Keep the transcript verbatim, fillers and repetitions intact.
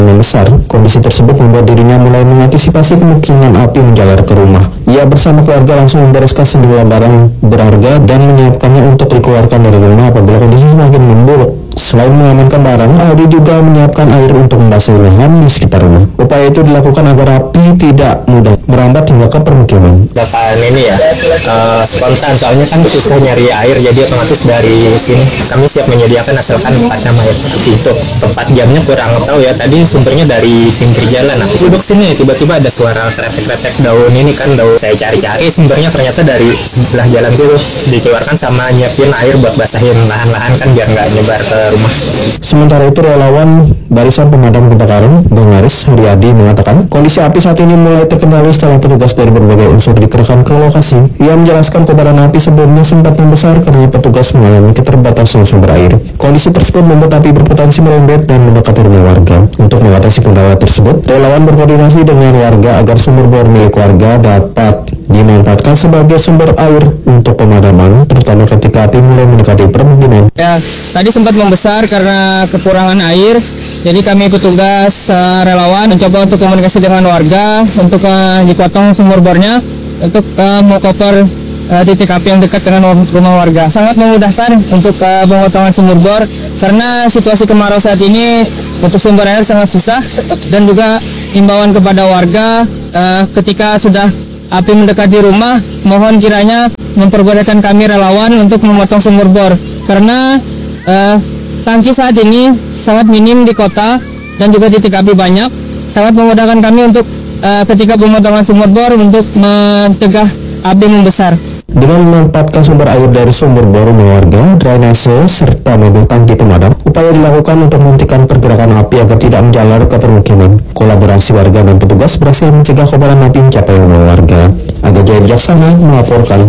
membesar. Kondisi tersebut membuat dirinya mulai mengantisipasi kemungkinan api menjalar ke rumah. Ia bersama keluarga langsung membereskan sejumlah barang berharga dan menyiapkannya untuk dikeluarkan dari rumah apabila kondisi semakin memburuk. Selain mengamankan barang, Aldi juga menyiapkan air untuk membasahi lahan di sekitar rumah. Upaya itu dilakukan agar api tidak mudah merambat hingga ke permukiman. Bahkan ini ya uh, spontan, soalnya kan susah nyari air, jadi otomatis dari sini kami siap menyediakan asalkan tempatnya air. Untuk tempat jamnya kurang tahu ya, tadi sumbernya dari pinggir jalan. Aku duduk sini tiba-tiba ada suara kretek-kretek daun ini kan, daun. Saya cari-cari sumbernya ternyata dari sebelah jalan situ, dikeluarkan sama nyiapin air buat basahin lahan-lahan kan biar nggak nyebar ke rumah. Sementara itu relawan Barisan Pemadam Kebakaran Banglaris Haryadi mengatakan kondisi api saat ini mulai terkendali setelah petugas dari berbagai unsur dikerahkan ke lokasi. Ia menjelaskan kobaran api sebelumnya sempat membesar karena petugas mengalami keterbatasan sumber air. Kondisi tersebut membuat api berpotensi merembet dan mendekati rumah warga. Untuk mengatasi kendala tersebut, relawan berkoordinasi dengan warga agar sumur bor milik warga dapat dimanfaatkan sebagai sumber air untuk pemadaman, terutama ketika api mulai mendekati permukiman. Ya, tadi sempat membesar karena kekurangan air, jadi kami petugas uh, relawan mencoba untuk komunikasi dengan warga untuk uh, dipotong sumur bornya untuk uh, mengcover uh, titik api yang dekat dengan rumah warga. Sangat memudahkan untuk uh, pemotongan sumur bor karena situasi kemarau saat ini untuk sumber air sangat susah, dan juga himbauan kepada warga uh, ketika sudah api mendekati rumah, mohon kiranya memperbolehkan kami relawan untuk memotong sumur bor karena uh, tangki saat ini sangat minim di kota dan juga titik api banyak, sangat memudahkan kami untuk uh, ketika pemotongan sumur bor untuk mencegah api membesar. Dengan memanfaatkan sumber air dari sumber bor warga, drainase, serta mobil tangki pemadam, upaya dilakukan untuk menghentikan pergerakan api agar tidak menjalar ke permukiman. Kolaborasi warga dan petugas berhasil mencegah kobaran api mencapai rumah warga. Aga Jaya Bijaksana melaporkan.